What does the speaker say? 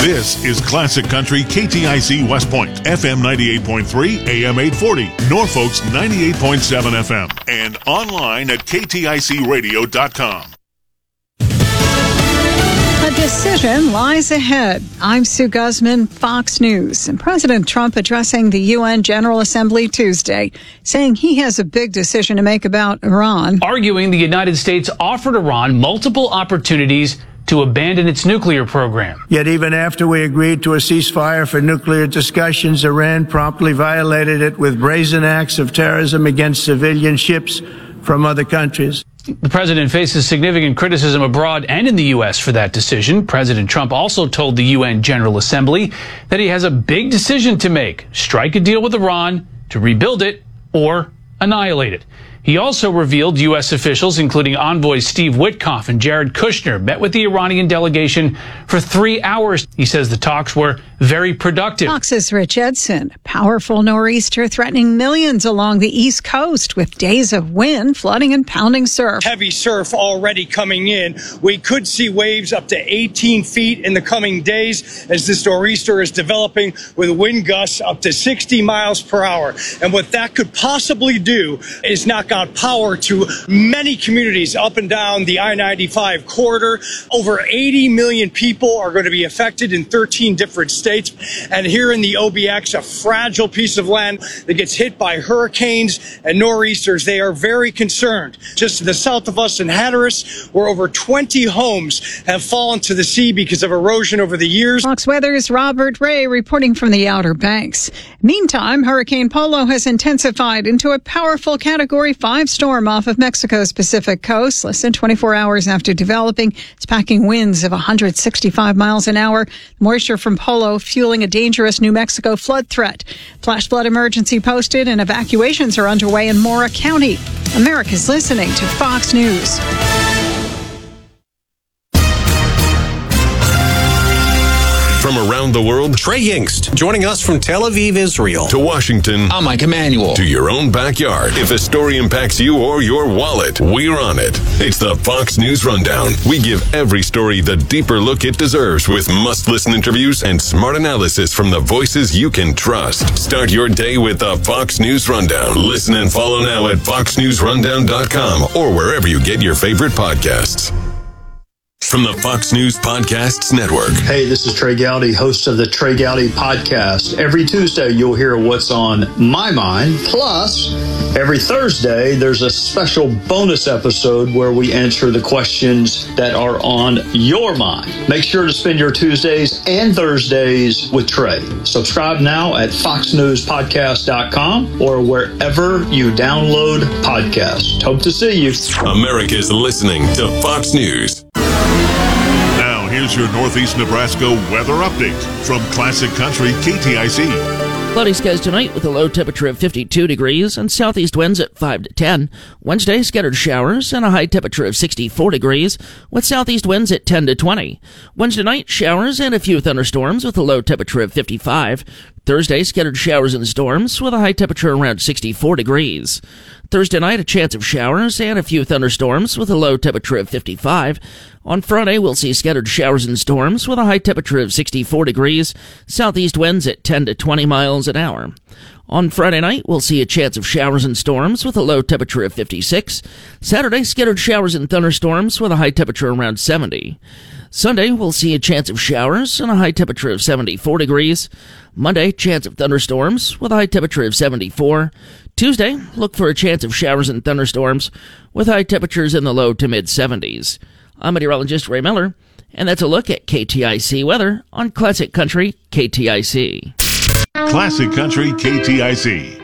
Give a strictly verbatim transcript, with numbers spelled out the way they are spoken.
This is Classic Country K T I C West Point, F M ninety-eight point three, A M eight forty, Norfolk's ninety-eight point seven F M, and online at K T I C radio dot com. A decision lies ahead. I'm Sue Guzman, Fox News. And President Trump addressing the U N General Assembly Tuesday, saying he has a big decision to make about Iran. Arguing the United States offered Iran multiple opportunities to abandon its nuclear program. Yet even after we agreed to a ceasefire for nuclear discussions, Iran promptly violated it with brazen acts of terrorism against civilian ships from other countries. The president faces significant criticism abroad and in the U S for that decision. President Trump also told the U N General Assembly that he has a big decision to make: strike a deal with Iran to rebuild it or annihilate it. He also revealed U S officials, including envoys Steve Witkoff and Jared Kushner, met with the Iranian delegation for three hours. He says the talks were very productive. Fox's Rich Edson. Powerful nor'easter threatening millions along the East Coast with days of wind, flooding, and pounding surf. Heavy surf already coming in. We could see waves up to eighteen feet in the coming days as this nor'easter is developing with wind gusts up to sixty miles per hour. And what that could possibly do is knock out power to many communities up and down the I ninety-five corridor. Over eighty million people are going to be affected in thirteen different states. And here in the O B X, a fragile piece of land that gets hit by hurricanes and nor'easters. They are very concerned. Just to the south of us in Hatteras, where over twenty homes have fallen to the sea because of erosion over the years. Fox Weather's Robert Ray reporting from the Outer Banks. Meantime, Hurricane Polo has intensified into a powerful Category five storm off of Mexico's Pacific coast. Less than twenty-four hours after developing, it's packing winds of one hundred sixty-five miles an hour. Moisture from Polo fueling a dangerous New Mexico flood threat. Flash flood emergency posted and evacuations are underway in Mora County. America's listening to Fox News. From around the world, Trey Yingst, joining us from Tel Aviv, Israel. to Washington, I'm Mike Emanuel. to your own backyard. If a story impacts you or your wallet, we're on it. It's the Fox News Rundown. We give every story the deeper look it deserves with must-listen interviews and smart analysis from the voices you can trust. Start your day with the Fox News Rundown. Listen and follow now at fox news rundown dot com or wherever you get your favorite podcasts. From the Fox News Podcasts Network. Hey, this is Trey Gowdy, host of the Trey Gowdy Podcast. Every Tuesday, you'll hear what's on my mind. Plus, every Thursday, there's a special bonus episode where we answer the questions that are on your mind. Make sure to spend your Tuesdays and Thursdays with Trey. Subscribe now at fox news podcast dot com or wherever you download podcasts. Hope to see you. America's listening to Fox News. Now, here's your Northeast Nebraska weather update from Classic Country K T I C. Cloudy skies tonight with a low temperature of fifty-two degrees and southeast winds at five to ten. Wednesday, scattered showers and a high temperature of sixty-four degrees with southeast winds at ten to twenty. Wednesday night, showers and a few thunderstorms with a low temperature of fifty-five. Thursday, scattered showers and storms with a high temperature around sixty-four degrees. Thursday night, a chance of showers and a few thunderstorms with a low temperature of fifty-five. On Friday, we'll see scattered showers and storms with a high temperature of sixty-four degrees, southeast winds at ten to twenty miles an hour. On Friday night, we'll see a chance of showers and storms with a low temperature of fifty-six. Saturday, scattered showers and thunderstorms with a high temperature around seventy. Sunday, we'll see a chance of showers and a high temperature of seventy-four degrees. Monday, chance of thunderstorms with a high temperature of seventy-four. Tuesday, look for a chance of showers and thunderstorms with high temperatures in the low to mid-seventies. I'm meteorologist Ray Miller, and that's a look at K T I C weather on Classic Country K T I C. Classic Country K T I C.